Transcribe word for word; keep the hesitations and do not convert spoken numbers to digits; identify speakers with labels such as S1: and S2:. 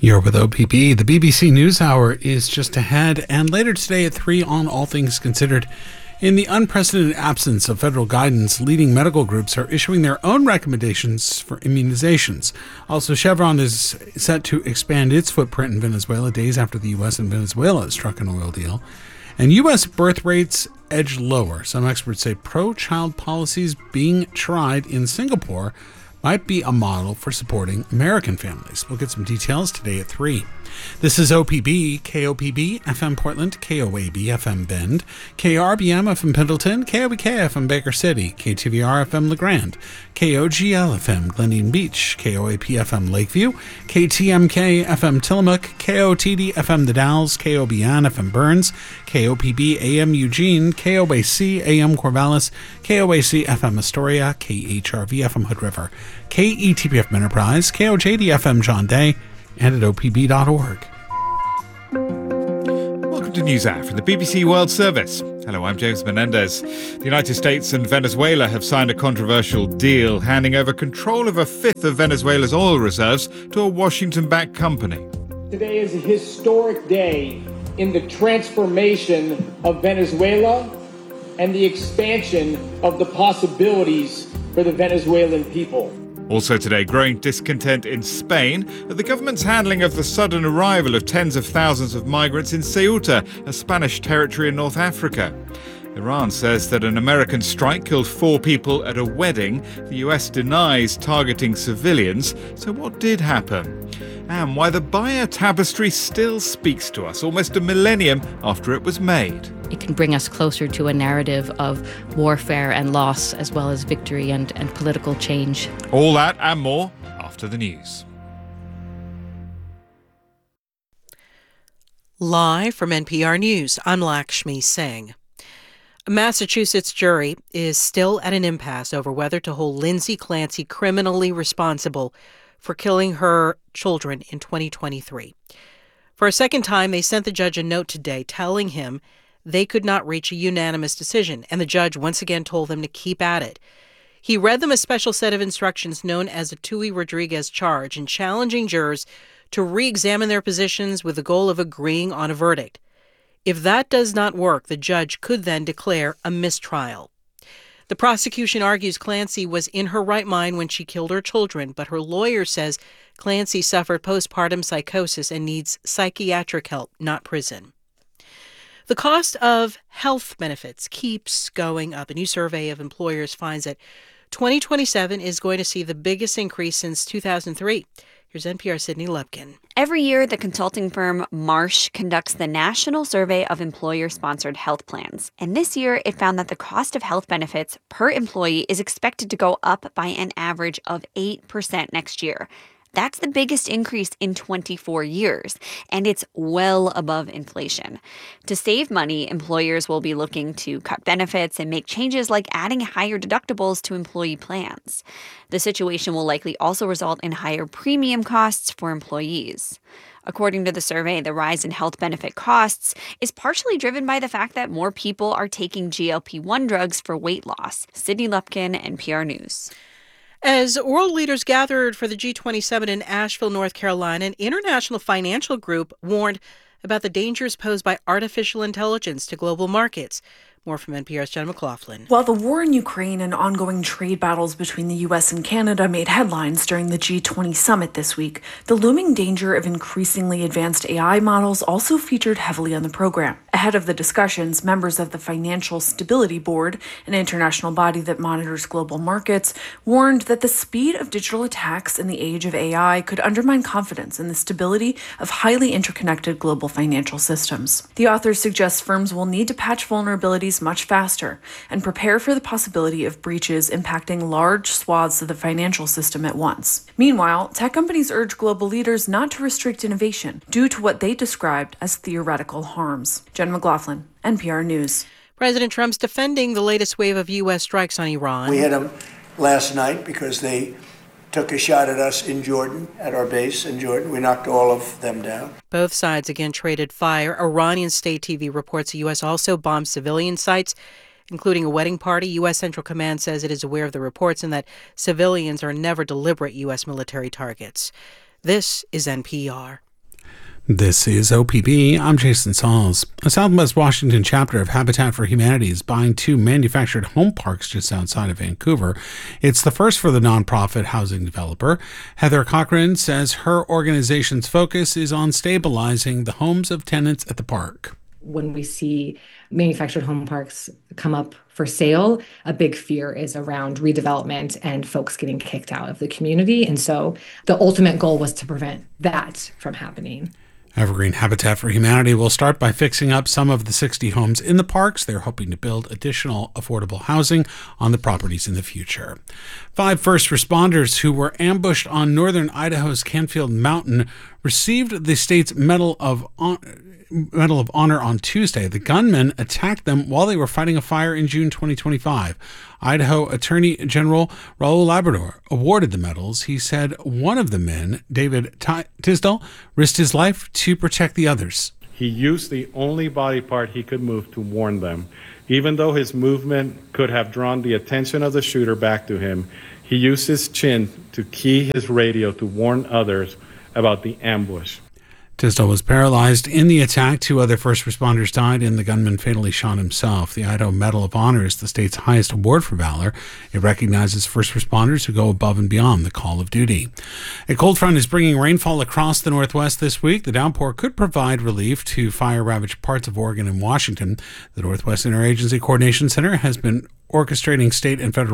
S1: You're with O P B. The B B C NewsHour is just ahead, and later today at three on All Things Considered. In the unprecedented absence of federal guidance, leading medical groups are issuing their own recommendations for immunizations. Also, Chevron is set to expand its footprint in Venezuela days after the U S and Venezuela struck an oil deal. And U S birth rates edge lower. Some experts say pro-child policies being tried in Singapore might be a model for supporting American families. We'll get some details today at three. This is O P B, K O P B, F M Portland, K O A B, F M Bend, K R B M, F M Pendleton, K O B K, F M Baker City, K T V R, F M LeGrand, K O G L, F M Gleneen Beach, K O A P, F M Lakeview, K T M K, F M Tillamook, K O T D, F M The Dalles, K O B N, F M Burns, K O P B, A M Eugene, K O A C, A M Corvallis, K O A C, F M Astoria, K H R V, F M Hood River, K E T P F Enterprise, K O J D, F M John Day, and at O P B dot org.
S2: Welcome to NewsHour from the B B C World Service. Hello, I'm James Menendez. The United States and Venezuela have signed a controversial deal, handing over control of a fifth of Venezuela's oil reserves to a Washington-backed company.
S3: Today is a historic day in the transformation of Venezuela and the expansion of the possibilities for the Venezuelan people.
S2: Also today, growing discontent in Spain at the government's handling of the sudden arrival of tens of thousands of migrants in Ceuta, a Spanish territory in North Africa. Iran says that an American strike killed four people at a wedding. The U S denies targeting civilians. So what did happen? And why the Bayer Tapestry still speaks to us almost a millennium after it was made.
S4: It can bring us closer to a narrative of warfare and loss, as well as victory and, and political change.
S2: All that and more after the news.
S5: Live from N P R News, I'm Lakshmi Singh. A Massachusetts jury is still at an impasse over whether to hold Lindsay Clancy criminally responsible for killing her children in twenty twenty-three. For a second time, they sent the judge a note today telling him they could not reach a unanimous decision, and the judge once again told them to keep at it. He read them a special set of instructions known as a Tui Rodriguez charge and challenging jurors to re-examine their positions with the goal of agreeing on a verdict. If that does not work, the judge could then declare a mistrial. The prosecution argues Clancy was in her right mind when she killed her children, but her lawyer says Clancy suffered postpartum psychosis and needs psychiatric help, not prison. The cost of health benefits keeps going up. A new survey of employers finds that twenty twenty-seven is going to see the biggest increase since two thousand three. Here's N P R's Sydney Lupkin.
S6: Every year, the consulting firm Marsh conducts the National Survey of Employer-Sponsored Health Plans. And this year, it found that the cost of health benefits per employee is expected to go up by an average of eight percent next year. That's the biggest increase in twenty-four years, and it's well above inflation. To save money, employers will be looking to cut benefits and make changes like adding higher deductibles to employee plans. The situation will likely also result in higher premium costs for employees. According to the survey, the rise in health benefit costs is partially driven by the fact that more people are taking G L P one drugs for weight loss. Sydney Lupkin, N P R News.
S5: As world leaders gathered for the G twenty-seven in Asheville, North Carolina, an international financial group warned about the dangers posed by artificial intelligence to global markets. More from N P R's Jen McLaughlin.
S7: While the war in Ukraine and ongoing trade battles between the U S and Canada made headlines during the G twenty summit this week, the looming danger of increasingly advanced A I models also featured heavily on the program. Ahead of the discussions, members of the Financial Stability Board, an international body that monitors global markets, warned that the speed of digital attacks in the age of A I could undermine confidence in the stability of highly interconnected global financial systems. The authors suggest firms will need to patch vulnerabilities much faster and prepare for the possibility of breaches impacting large swaths of the financial system at once. Meanwhile, tech companies urge global leaders not to restrict innovation due to what they described as theoretical harms. Jen McLaughlin, N P R News.
S5: President Trump's defending the latest wave of U S strikes on Iran.
S8: We had them last night because they took a shot at us in Jordan, at our base in Jordan. We knocked all of them down.
S5: Both sides again traded fire. Iranian state T V reports the U S also bombed civilian sites, including a wedding party. U S Central Command says it is aware of the reports and that civilians are never deliberate U S military targets. This is N P R.
S1: This is O P B. I'm Jason Sauls. A Southwest Washington chapter of Habitat for Humanity is buying two manufactured home parks just outside of Vancouver. It's the first for the nonprofit housing developer. Heather Cochran says her organization's focus is on stabilizing the homes of tenants at the park.
S9: When we see manufactured home parks come up for sale, a big fear is around redevelopment and folks getting kicked out of the community. And so the ultimate goal was to prevent that from happening.
S1: Evergreen Habitat for Humanity will start by fixing up some of the sixty homes in the parks. They're hoping to build additional affordable housing on the properties in the future. Five first responders who were ambushed on northern Idaho's Canfield Mountain received the state's Medal of Honor. Medal of Honor on Tuesday. The gunmen attacked them while they were fighting a fire in June twenty twenty-five. Idaho Attorney General Raul Labrador awarded the medals. He said one of the men, David T- Tisdall, risked his life to protect the others.
S10: He used the only body part he could move to warn them. Even though his movement could have drawn the attention of the shooter back to him, he used his chin to key his radio to warn others about the ambush.
S1: Tisdall was paralyzed in the attack. Two other first responders died, and the gunman fatally shot himself. The Idaho Medal of Honor is the state's highest award for valor. It recognizes first responders who go above and beyond the call of duty. A cold front is bringing rainfall across the Northwest this week. The downpour could provide relief to fire-ravaged parts of Oregon and Washington. The Northwest Interagency Coordination Center has been orchestrating state and federal